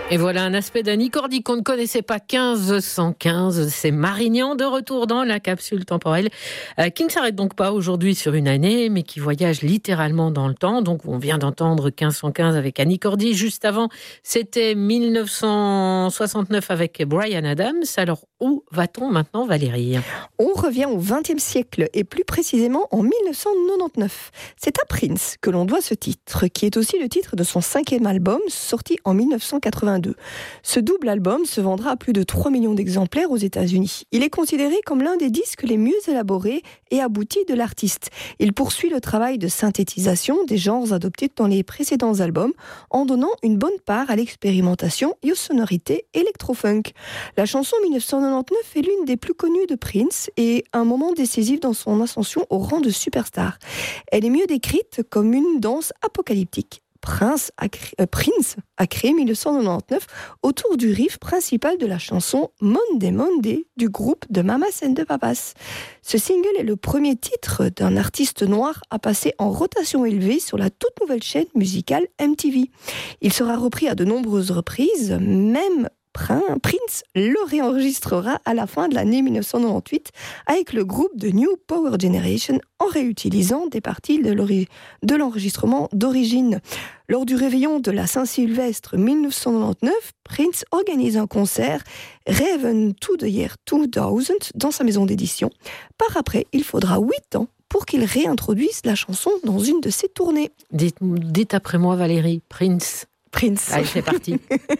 Et voilà un aspect d'Annie Cordy qu'on ne connaissait pas. 1515, c'est Marignan de retour dans la capsule temporelle, qui ne s'arrête donc pas aujourd'hui sur une année, mais qui voyage littéralement dans le temps. Donc on vient d'entendre 1515 avec Annie Cordy. Juste avant, c'était 1969 avec Bryan Adams. Alors où va-t-on maintenant, Valérie ? On revient au XXe siècle et plus précisément en 1999. C'est à Prince que l'on doit ce titre, qui est aussi le titre de son 5e album, sorti en 1982. Ce double album se vendra à plus de 3 millions d'exemplaires aux États-Unis. Il est considéré comme l'un des disques les mieux élaborés et aboutis de l'artiste. Il poursuit le travail de synthétisation des genres adoptés dans les précédents albums, en donnant une bonne part à l'expérimentation et aux sonorités électro-funk. La chanson 1999 est l'une des plus connues de Prince et un moment décisif dans son ascension au rang de superstar. Elle est mieux décrite comme une danse apocalyptique. Prince a créé 1999 autour du riff principal de la chanson Monday Monday du groupe de Mamas and the Papas. Ce single est le premier titre d'un artiste noir à passer en rotation élevée sur la toute nouvelle chaîne musicale MTV. Il sera repris à de nombreuses reprises, même Prince le réenregistrera à la fin de l'année 1998 avec le groupe de New Power Generation en réutilisant des parties de l'enregistrement d'origine. Lors du réveillon de la Saint-Sylvestre 1999, Prince organise un concert Raven to the Year 2000 dans sa maison d'édition. Par après, il faudra 8 ans pour qu'il réintroduise la chanson dans une de ses tournées. Dites après moi, Valérie, Prince. Prince. Allez, c'est parti.